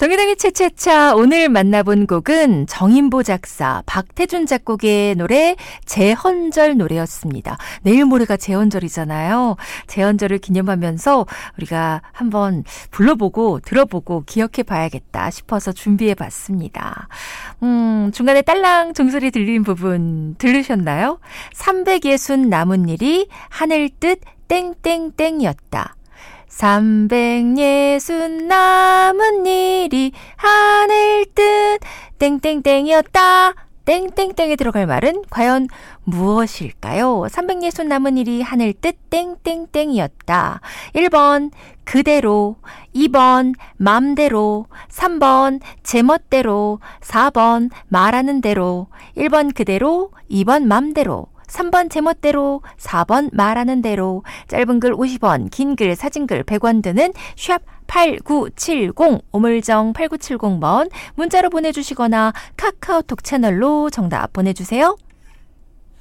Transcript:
정의당의 채채차 오늘 만나본 곡은 정인보 작사, 박태준 작곡의 노래 제헌절 노래였습니다. 내일 모레가 제헌절이잖아요. 제헌절을 기념하면서 우리가 한번 불러보고 들어보고 기억해봐야겠다 싶어서 준비해봤습니다. 중간에 딸랑 종소리 들린 부분 들으셨나요? 360 남은 일이 하늘 뜻 땡땡땡이었다. 360 남은 일이 하늘 뜻 땡땡땡이었다. 땡땡땡에 들어갈 말은 과연 무엇일까요? 360 남은 일이 하늘 뜻 땡땡땡이었다. 1번 그대로, 2번 맘대로, 3번 제멋대로, 4번 말하는 대로. 1번 그대로, 2번 맘대로, 3번 제멋대로, 4번 말하는 대로. 짧은 글 50원, 긴 글, 사진글 100원 드는 샵 8970, 오물정 8970번 문자로 보내주시거나 카카오톡 채널로 정답 보내주세요.